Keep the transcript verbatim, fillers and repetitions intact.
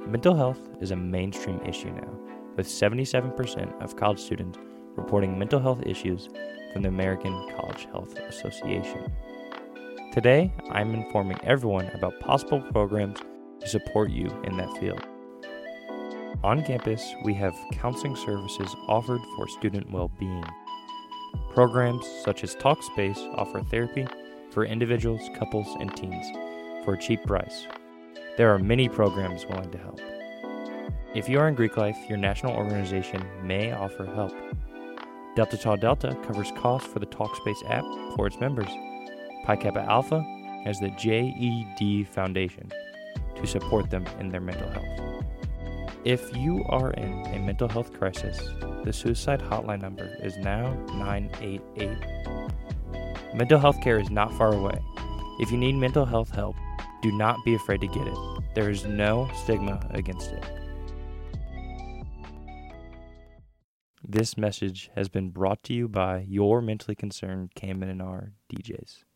Mental health is a mainstream issue now, with seventy-seven percent of college students reporting mental health issues from the American College Health Association. Today, I'm informing everyone about possible programs to support you in that field. On campus, we have counseling services offered for student well-being. Programs such as Talkspace offer therapy for individuals, couples, and teens for a cheap price. There are many programs willing to help. If you are in Greek life, your national organization may offer help. Delta Tau Delta covers costs for the Talkspace app for its members. Pi Kappa Alpha has the J E D Foundation to support them in their mental health. If you are in a mental health crisis, the suicide hotline number is now nine eight eight. Mental health care is not far away. If you need mental health help, do not be afraid to get it. There is no stigma against it. This message has been brought to you by your mentally concerned Cam and R D Js.